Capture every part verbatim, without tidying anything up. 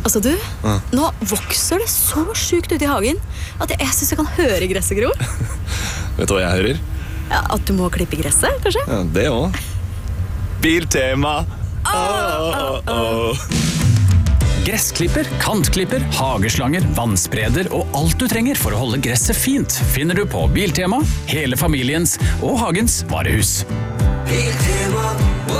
Altså du, ja. nå vokser det så sykt ut i hagen at jeg synes jeg kan høre gresset gro. Vet du hva jeg hører? Ja, at du må klippe gresset, kanskje? Ja, det også. Biltema! Oh, oh, oh. Gressklipper, kantklipper, hageslanger, vannspreder og alt du trenger for å holde gresset fint finner du på Biltema, hele familiens og hagens varehus. Biltema,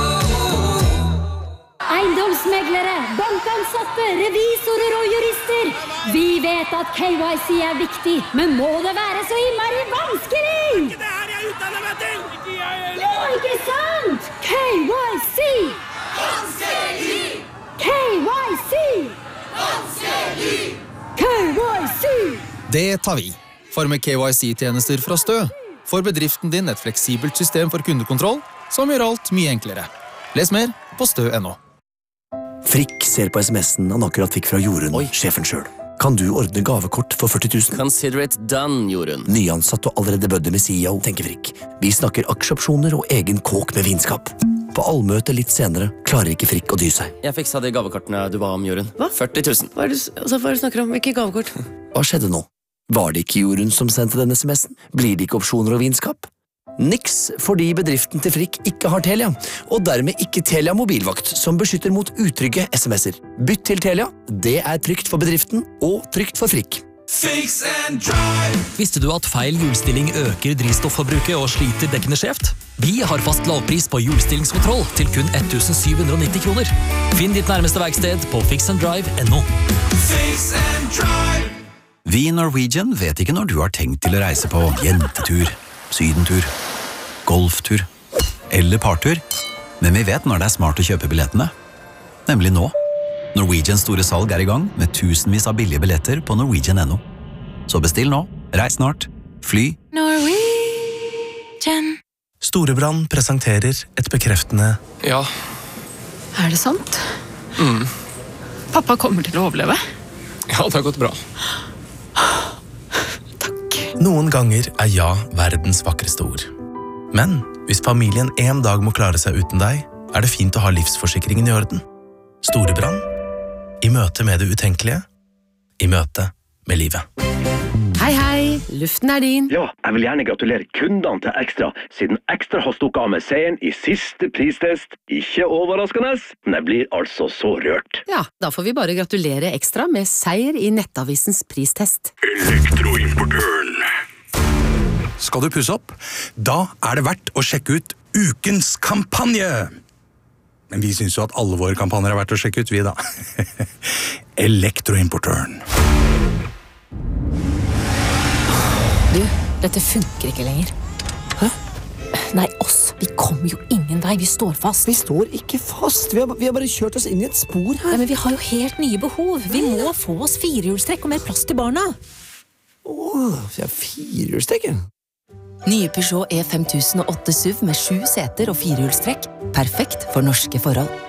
Eiendomsmeglere, bankansatte, revisorer og jurister. Vi vet at K Y C er viktig, men må det være så innmari vanskelig? Ikke det her jeg utdanner meg til! Ikke jeg heller! Ja, ikke sant? K Y C! Vanskelig! K Y C! Vanskelig! K Y C! Det tar vi. For med K Y C-tjenester fra Stø får bedriften din et fleksibelt system for kundekontroll som gjør alt mye enklere. Les mer på stø punktum no. Frikk ser på sms'en han akkurat fikk fra Jorunn, sjefen selv. Kan du ordne gavekort for førti tusen? Consider it done, Jorunn. Nyansatt og allerede bødde med C E O, tenker Frikk. Vi snakker aksjeopsjoner og egen kåk med vinskap. På allmøte litt senere klarer ikke Frikk å dy seg. Jeg fiksa de gavekortene du ba om, Jorunn. Hva? førti tusen. Hva er det, altså, hva er det du snakker om? Ikke gavekort. Hva skjedde nå? Var det ikke Jorunn som sendte denne sms'en? Blir det ikke opsjoner og vinskap? Niks, fordi bedriften til Frikk ikke har Telia, og dermed ikke Telia mobilvakt, som beskytter mot utrygge sms'er. Bytt til Telia, det er trygt for bedriften og trygt for Frikk. Fix and drive! Visste du at feil hjulstilling øker drivstoffforbruket og sliter dekkene skjevt? Vi har fast lavpris på hjulstillingskontroll til kun tusen syv hundre nitti kroner. Finn ditt nærmeste verksted på fix and drive punktum no. Fix and drive! Vi i Norwegian vet ikke når du har tenkt til å reise på jentetur, sydentur, golftur eller partur, men vi vet når det er smart å kjøpe billettene. Nemlig nå. Norwegians store salg er i gang med tusenvis av billige billetter på norwegian punktum no. Så bestill nå, reis snart, fly. Norwegian. Storebrand presenterer et bekreftende Ja. Er det sant? mm. Pappa kommer til å overleve. Ja, det har gått bra. Noen ganger er ja verdens vakreste ord. Men hvis familien en dag må klare seg uten deg, er det fint å ha livsforsikringen i orden. Storebrand. I møte med det utenkelige. I møte med livet. Hei, hei. Luften er din. Ja, jeg vil gjerne gratulere kundene til Ekstra, siden Ekstra har stukket av med seieren i siste pristest. Ikke overraskende, men jeg blir altså så rørt. Ja, da får vi bare gratulere Ekstra med seier i Nettavisens pristest. Elektroimportøren. Skal du pusse opp? Da er det verdt å sjekke ut ukens kampanje. Men vi synes jo at alle våre kampanjer er verdt å sjekke ut, vi da. Elektroimportøren. Du, dette funker ikke lenger. Hæ? Nei, oss. Vi kommer jo ingen vei. Vi står fast. Vi står ikke fast. Vi har, vi har bare kjørt oss inn i et spor her. Nei, men vi har jo helt nye behov. Vi må få oss firehjulstrekk og mer plass til barna. Åh, vi har firehjulstrekk. Nye Peugeot E fem tusen og åtte S U V med sju seter og firehjulstrekk. Perfekt for norske forhold.